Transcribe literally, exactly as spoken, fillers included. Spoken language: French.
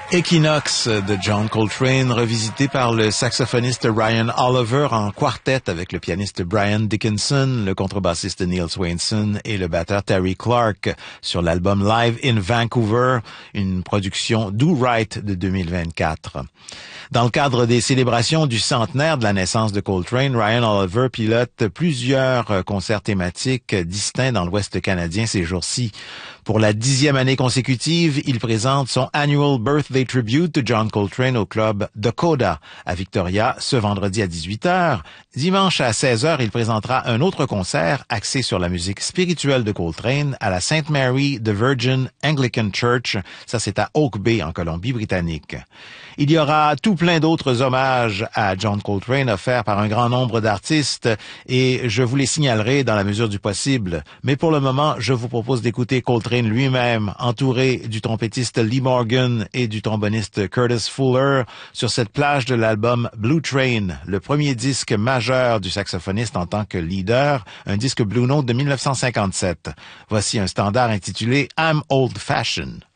Equinox de John Coltrane, revisité par le saxophoniste Ryan Oliver en quartet avec le pianiste Brian Dickinson, le contrebassiste Neil Swainson et le batteur Terry Clark sur l'album Live in Vancouver, une production Do Right de deux mille vingt-quatre. Dans le cadre des célébrations du centenaire de la naissance de Coltrane, Ryan Oliver pilote plusieurs concerts thématiques distincts dans l'Ouest canadien ces jours-ci. Pour la dixième année consécutive, il présente son Annual Birthday Tribute to John Coltrane au club Dakota à Victoria ce vendredi à dix-huit heures. Dimanche à seize heures, il présentera un autre concert axé sur la musique spirituelle de Coltrane à la Saint Mary the Virgin Anglican Church. Ça, c'est à Oak Bay, en Colombie-Britannique. Il y aura tout plein d'autres hommages à John Coltrane offerts par un grand nombre d'artistes et je vous les signalerai dans la mesure du possible. Mais pour le moment, je vous propose d'écouter Coltrane lui-même, entouré du trompettiste Lee Morgan et du tromboniste Curtis Fuller sur cette plage de l'album Blue Train, le premier disque majeur du saxophoniste en tant que leader, un disque Blue Note de mille neuf cent cinquante-sept. Voici un standard intitulé I'm Old Fashioned.